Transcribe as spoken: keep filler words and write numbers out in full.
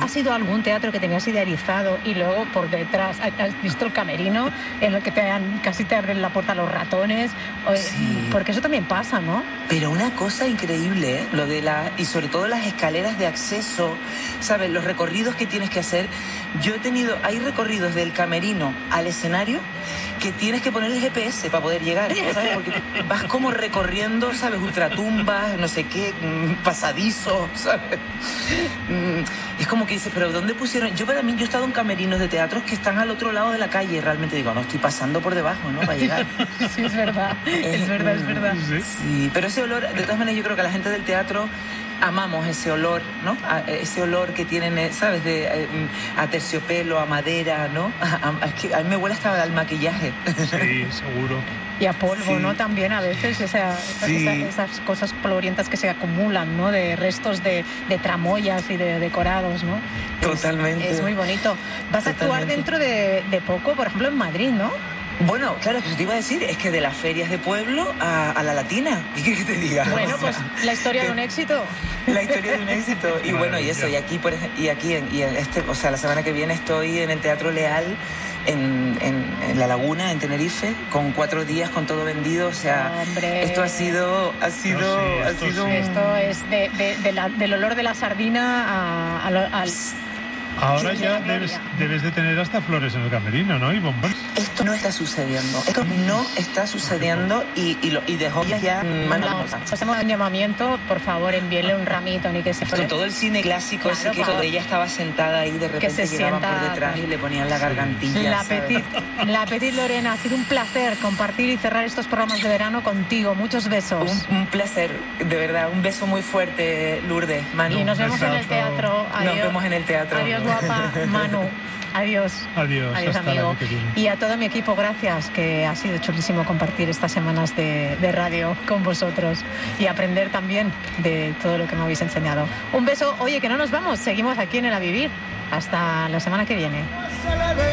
has ido a algún teatro que tenías idealizado y luego por detrás has visto el camerino en el que te han, casi te abren la puerta los ratones? Sí. Porque eso también pasa, ¿no? Pero una cosa increíble, ¿eh? Lo de la, y sobre todo las escaleras de acceso, ¿sabes? Los recorridos que tienes que hacer. Yo he tenido, hay recorridos del camerino al escenario que tienes que poner el G P S para poder llegar, ¿sabes? Porque vas como recorriendo, ¿sabes? Ultratumbas, no sé qué, pasadizos, ¿sabes? Es como que dices, pero ¿dónde pusieron? Yo para mí, yo he estado en camerinos de teatros que están al otro lado de la calle y realmente digo, no, estoy pasando por debajo, ¿no? Para llegar. Sí, es verdad, es verdad, es verdad. Sí, pero ese olor, de todas maneras, yo creo que la gente del teatro amamos ese olor, ¿no? A, ese olor que tienen, ¿sabes? De, a terciopelo, a madera, ¿no? A, a, es que a mí me huele hasta al maquillaje. Sí, seguro. Y a polvo, Sí. ¿no? También a veces esa, Sí. esa, esas cosas polvorientas que se acumulan, ¿no? De restos de, de tramoyas y de decorados, ¿no? Totalmente. Es, es muy bonito. Vas a actuar Totalmente. dentro de, de poco, por ejemplo, en Madrid, ¿no? Bueno, claro, que te iba a decir, es que de las ferias de pueblo a, a la latina. ¿Qué quieres que te diga? Bueno, O sea, pues la historia de un éxito. La historia de un éxito. Y bueno, y eso, y aquí, por ejemplo, y aquí, en, y en este, o sea, la semana que viene estoy en el Teatro Leal, en, en, en La Laguna, en Tenerife, con cuatro días, con todo vendido. O sea, Hombre. esto ha sido, ha sido, No, sí, ha esto sido sí. un- Esto es de, de- de la- del olor de la sardina a- a lo- al... Ahora Sí, ya la gloria. debes, debes de tener hasta flores en el camerino, ¿no? Y bombones. Esto no está sucediendo. Esto no está sucediendo y, y, lo, y de joyas ya mandamos. Vamos, hacemos un llamamiento, por favor, envíele un ramito, ni que se Con todo el cine clásico, Claro, ese que claro. cuando ella estaba sentada ahí, de repente se llegaban por sienta- detrás y le ponían la gargantilla. La ¿sabes? Petit, la Petit Lorena, ha sido un placer compartir y cerrar estos programas de verano contigo. Muchos besos. Un, un placer, de verdad. Un beso muy fuerte, Lourdes, Manu. Y nos vemos en el teatro. Nos vemos en el teatro. Adiós, guapa. Manu. Adiós. Adiós, Adiós, hasta el amigo. año que viene. Y a todo mi equipo, gracias, que ha sido chulísimo compartir estas semanas de, de radio con vosotros y aprender también de todo lo que me habéis enseñado. Un beso. Oye, que no nos vamos, seguimos aquí en el A Vivir. Hasta la semana que viene.